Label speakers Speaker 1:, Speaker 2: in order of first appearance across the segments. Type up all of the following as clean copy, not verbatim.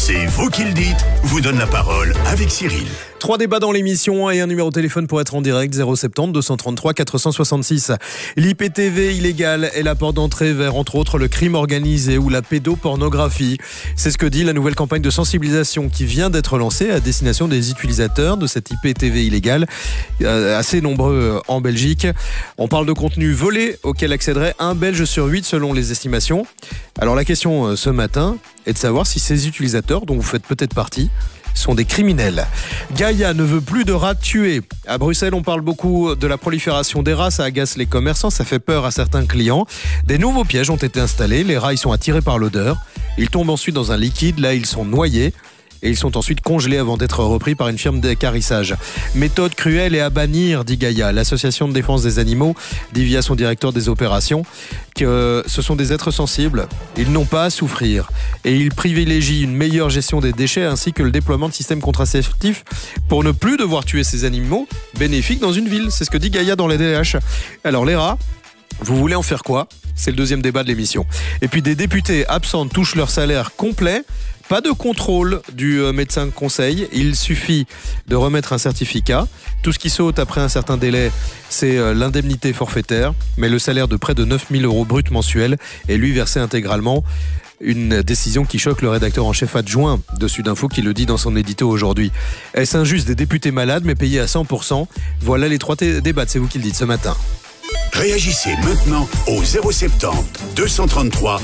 Speaker 1: C'est vous qui le dites, vous donne la parole avec Cyril.
Speaker 2: 3 débats dans l'émission et un numéro de téléphone pour être en direct, 070 233 466. L'IPTV illégale est la porte d'entrée vers, entre autres, le crime organisé ou la pédopornographie. C'est ce que dit la nouvelle campagne de sensibilisation qui vient d'être lancée à destination des utilisateurs de cette IPTV illégale, assez nombreux en Belgique. On parle de contenu volé auquel accéderait un Belge sur 8 selon les estimations. Alors la question ce matin est de savoir si ces utilisateurs, dont vous faites peut-être partie, sont des criminels. Gaïa ne veut plus de rats tués. À Bruxelles, on parle beaucoup de la prolifération des rats. Ça agace les commerçants, ça fait peur à certains clients. Des nouveaux pièges ont été installés. Les rats, ils sont attirés par l'odeur. Ils tombent ensuite dans un liquide. Là, ils sont noyés. Et ils sont ensuite congelés avant d'être repris par une firme d'équarrissage. Méthode cruelle et à bannir, dit Gaïa. L'association de défense des animaux dit via son directeur des opérations que ce sont des êtres sensibles. Ils n'ont pas à souffrir. Et ils privilégient une meilleure gestion des déchets ainsi que le déploiement de systèmes contraceptifs pour ne plus devoir tuer ces animaux bénéfiques dans une ville. C'est ce que dit Gaïa dans les DH. Alors les rats, vous voulez en faire quoi ? C'est le deuxième débat de l'émission. Et puis des députés absents touchent leur salaire complet. Pas de contrôle du médecin conseil, il suffit de remettre un certificat. Tout ce qui saute après un certain délai, c'est l'indemnité forfaitaire, mais le salaire de près de 9 000 € brut mensuel est lui versé intégralement. Une décision qui choque le rédacteur en chef adjoint de Sudinfo qui le dit dans son édito aujourd'hui. Est-ce injuste des députés malades mais payés à 100%? Voilà les 3 débats, c'est vous qui le dites ce matin.
Speaker 1: Réagissez maintenant au 070 233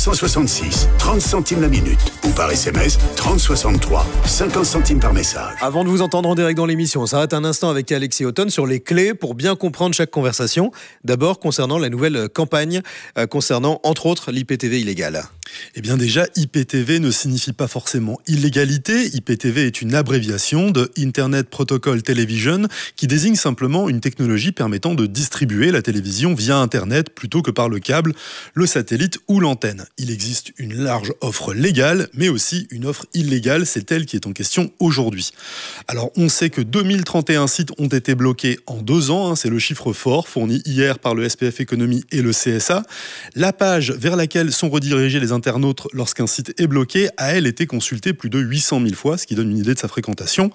Speaker 1: 466, 30 centimes la minute, ou par SMS 3063, 50 centimes par message.
Speaker 2: Avant de vous entendre en direct dans l'émission, on s'arrête un instant avec Alexis Auton sur les clés pour bien comprendre chaque conversation. D'abord, concernant la nouvelle campagne, concernant entre autres l'IPTV illégale.
Speaker 3: Eh bien déjà, IPTV ne signifie pas forcément illégalité. IPTV est une abréviation de Internet Protocol Television qui désigne simplement une technologie permettant de distribuer la télévision via Internet plutôt que par le câble, le satellite ou l'antenne. Il existe une large offre légale, mais aussi une offre illégale, c'est elle qui est en question aujourd'hui. Alors on sait que 2031 sites ont été bloqués en 2 ans, c'est le chiffre fort fourni hier par le SPF Économie et le CSA. La page vers laquelle sont redirigés les internautes lorsqu'un site est bloqué a, elle, été consultée plus de 800 000 fois, ce qui donne une idée de sa fréquentation.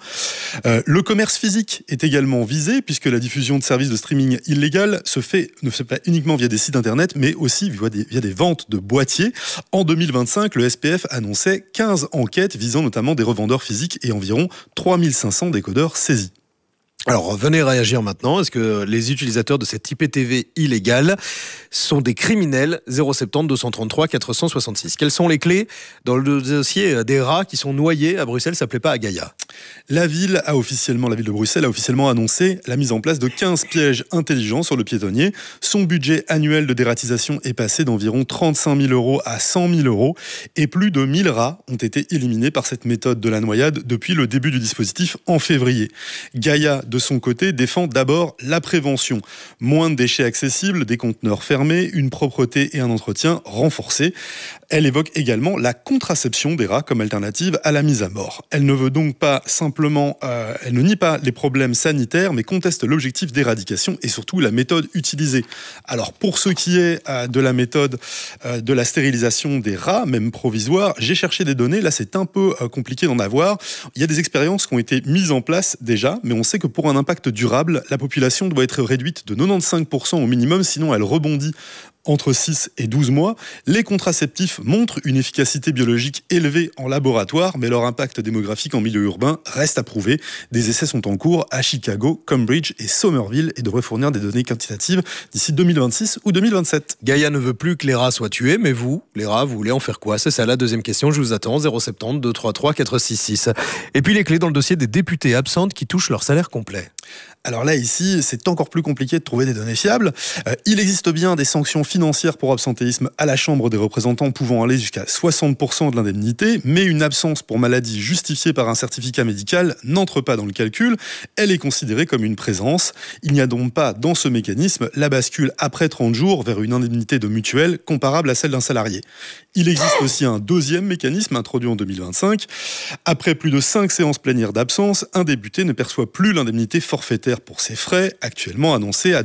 Speaker 3: Le commerce physique est également visé, puisque la diffusion de services de streaming illégal ne se fait pas uniquement via des sites internet, mais aussi via des ventes de boîtiers. En 2025, le SPF annonçait 15 enquêtes visant notamment des revendeurs physiques et environ 3500 décodeurs saisis.
Speaker 2: Alors, venez réagir maintenant. Est-ce que les utilisateurs de cette IPTV illégale sont des criminels? 070 233 466. Quelles sont les clés dans le dossier des rats qui sont noyés à Bruxelles? Ça ne plaît pas à Gaïa.
Speaker 3: La ville de Bruxelles a officiellement annoncé la mise en place de 15 pièges intelligents sur le piétonnier. Son budget annuel de dératisation est passé d'environ 35 000 € à 100 000 € et plus de 1000 rats ont été éliminés par cette méthode de la noyade depuis le début du dispositif en février. Gaïa, de son côté, défend d'abord la prévention. Moins de déchets accessibles, des conteneurs fermés, une propreté et un entretien renforcés. Elle évoque également la contraception des rats comme alternative à la mise à mort. Elle ne veut donc pas simplement, elle ne nie pas les problèmes sanitaires, mais conteste l'objectif d'éradication et surtout la méthode utilisée. Alors pour ce qui est de la méthode de la stérilisation des rats, même provisoire, j'ai cherché des données. Là, c'est un peu compliqué d'en avoir. Il y a des expériences qui ont été mises en place déjà, mais on sait que pour un impact durable, la population doit être réduite de 95% au minimum, sinon elle rebondit entre 6 et 12 mois. Les contraceptifs montrent une efficacité biologique élevée en laboratoire, mais leur impact démographique en milieu urbain reste à prouver. Des essais sont en cours à Chicago, Cambridge et Somerville et devraient fournir des données quantitatives d'ici 2026 ou 2027.
Speaker 2: Gaïa ne veut plus que les rats soient tués, mais vous, les rats, vous voulez en faire quoi? C'est ça la deuxième question, je vous attends, 070 233 466. Et puis les clés dans le dossier des députés absentes qui touchent leur salaire complet.
Speaker 3: Alors là, ici, c'est encore plus compliqué de trouver des données fiables. Il existe bien des sanctions financières pour absentéisme à la Chambre des représentants pouvant aller jusqu'à 60% de l'indemnité, mais une absence pour maladie justifiée par un certificat médical n'entre pas dans le calcul. Elle est considérée comme une présence. Il n'y a donc pas dans ce mécanisme la bascule après 30 jours vers une indemnité de mutuelle comparable à celle d'un salarié. Il existe aussi un deuxième mécanisme introduit en 2025. Après plus de 5 séances plénières d'absence, un député ne perçoit plus l'indemnité forfaitaire pour ses frais, actuellement annoncée à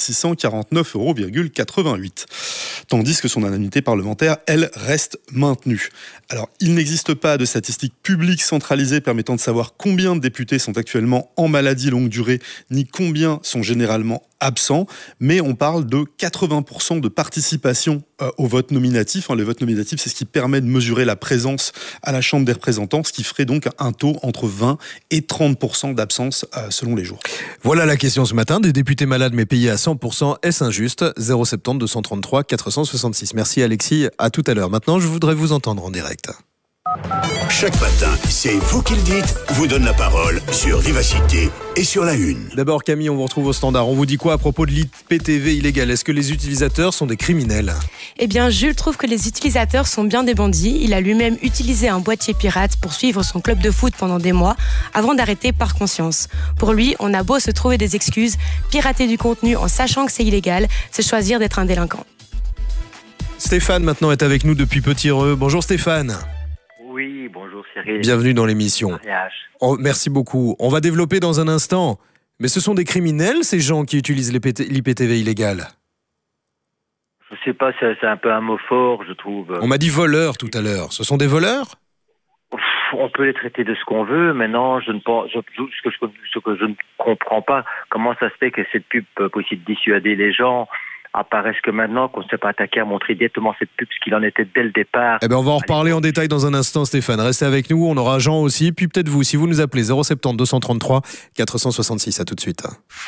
Speaker 3: 2649,88 €. Tandis que son indemnité parlementaire, elle, reste maintenue. Alors, il n'existe pas de statistiques publiques centralisées permettant de savoir combien de députés sont actuellement en maladie longue durée, ni combien sont généralement absents, mais on parle de 80% de participation au vote nominatif. Le vote nominatif, c'est ce qui permet de mesurer la présence à la Chambre des représentants, ce qui ferait donc un taux entre 20 et 30% d'absence selon les jours.
Speaker 2: Voilà la question ce matin. Des députés malades mais payés à 100%, est-ce injuste ? 070 233 466. Merci Alexis, à tout à l'heure. Maintenant, je voudrais vous entendre en direct.
Speaker 1: Chaque matin, c'est vous qui le dites, vous donne la parole sur Vivacité et sur La Une.
Speaker 2: D'abord Camille, on vous retrouve au standard. On vous dit quoi à propos de l'IPTV illégal ? Est-ce que les utilisateurs sont des criminels ?
Speaker 4: Eh bien, Jules trouve que les utilisateurs sont bien des bandits. Il a lui-même utilisé un boîtier pirate pour suivre son club de foot pendant des mois, avant d'arrêter par conscience. Pour lui, on a beau se trouver des excuses, pirater du contenu en sachant que c'est illégal, c'est choisir d'être un délinquant.
Speaker 2: Stéphane maintenant est avec nous depuis Petit-Reux. Bonjour Stéphane.
Speaker 5: Oui, bonjour Cyril.
Speaker 2: Bienvenue dans l'émission. Merci beaucoup. On va développer dans un instant. Mais ce sont des criminels, ces gens qui utilisent l'IPTV illégal ?
Speaker 5: Je sais pas, c'est un peu un mot fort, je trouve.
Speaker 2: On m'a dit voleurs tout à l'heure. Ce sont des voleurs ?
Speaker 5: On peut les traiter de ce qu'on veut. Maintenant, ce que je ne comprends pas, comment ça se fait que cette pub peut aussi dissuader les gens apparaissent que maintenant, qu'on ne s'est pas attaqué à montrer directement cette pub, ce qu'il en était dès le départ.
Speaker 2: Eh bien, on va en reparler en détail dans un instant, Stéphane. Restez avec nous, on aura Jean aussi, puis peut-être vous, si vous nous appelez 070 233 466. À tout de suite.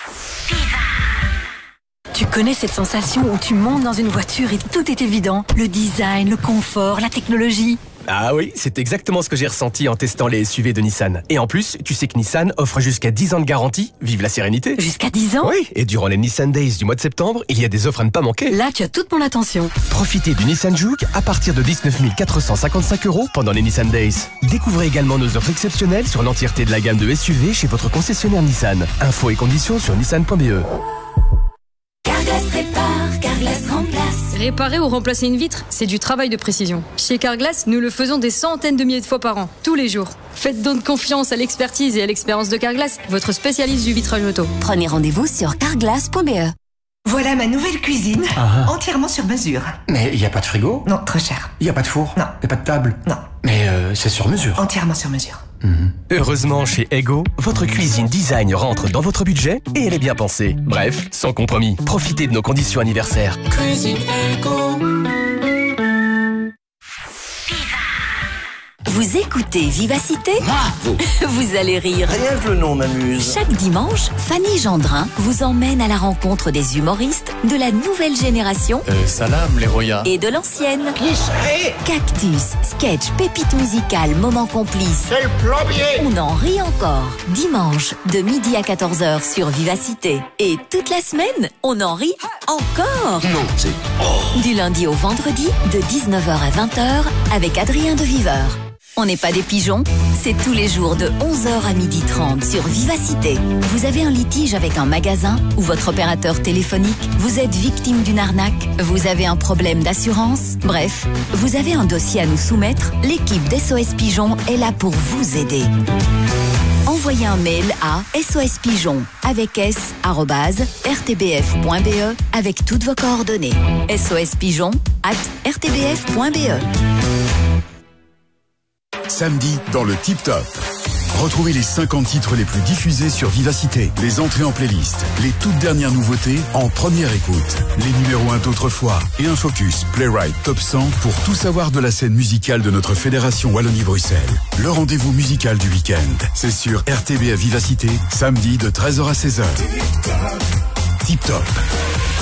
Speaker 6: Tu connais cette sensation où tu montes dans une voiture et tout est évident ? Le design, le confort, la technologie.
Speaker 7: Ah oui, c'est exactement ce que j'ai ressenti en testant les SUV de Nissan. Et en plus, tu sais que Nissan offre jusqu'à 10 ans de garantie. Vive la sérénité.
Speaker 6: Jusqu'à 10 ans ?
Speaker 7: Oui, et durant les Nissan Days du mois de septembre, il y a des offres à ne pas manquer.
Speaker 6: Là, tu as toute mon attention.
Speaker 7: Profitez du Nissan Juke à partir de 19 455 € pendant les Nissan Days. Découvrez également nos offres exceptionnelles sur l'entièreté de la gamme de SUV chez votre concessionnaire Nissan. Infos et conditions sur nissan.be.
Speaker 8: Carglass répare, Carglass remplace.
Speaker 9: Réparer ou remplacer une vitre, c'est du travail de précision. Chez Carglass, nous le faisons des centaines de milliers de fois par an, tous les jours. Faites donc confiance à l'expertise et à l'expérience de Carglass, votre spécialiste du vitrage auto.
Speaker 8: Prenez rendez-vous sur carglass.be.
Speaker 10: Voilà ma nouvelle cuisine, entièrement sur mesure.
Speaker 11: Mais il n'y a pas de frigo ?
Speaker 10: Non, trop cher.
Speaker 11: Il n'y a pas de four ?
Speaker 10: Non.
Speaker 11: Il n'y a pas de table ?
Speaker 10: Non.
Speaker 11: Mais c'est sur mesure.
Speaker 10: Entièrement sur mesure.
Speaker 7: Heureusement, chez Ego, votre cuisine design rentre dans votre budget et elle est bien pensée. Bref, sans compromis. Profitez de nos conditions anniversaires.
Speaker 8: Cuisine Ego. Vous écoutez Vivacité ? Vous allez rire.
Speaker 12: Rien que le nom m'amuse.
Speaker 8: Chaque dimanche, Fanny Gendrin vous emmène à la rencontre des humoristes de la nouvelle génération
Speaker 12: Salam les Roya.
Speaker 8: et de l'ancienne.
Speaker 12: Qui c'est ?
Speaker 8: Cactus, sketch, pépite musicale, moment complice.
Speaker 12: C'est le plombier.
Speaker 8: On en rit encore. Dimanche, de midi à 14h sur Vivacité. Et toute la semaine, on en rit encore.
Speaker 12: Non, c'est...
Speaker 8: Du lundi au vendredi, de 19h à 20h, avec Adrien de Viveur. On n'est pas des pigeons, c'est tous les jours de 11h à 12h30 sur Vivacité. Vous avez un litige avec un magasin ou votre opérateur téléphonique, vous êtes victime d'une arnaque, vous avez un problème d'assurance, bref, vous avez un dossier à nous soumettre, l'équipe d'SOS Pigeon est là pour vous aider. Envoyez un mail à sospigeon avec s@rtbf.be avec toutes vos coordonnées. sospigeon@rtbf.be.
Speaker 1: Samedi, dans le Tip Top. Retrouvez les 50 titres les plus diffusés sur Vivacité, les entrées en playlist, les toutes dernières nouveautés en première écoute, les numéros 1 d'autrefois et un focus Playwright Top 100 pour tout savoir de la scène musicale de notre fédération Wallonie-Bruxelles. Le rendez-vous musical du week-end, c'est sur RTBF Vivacité, samedi de 13h à 16h. Tip Top.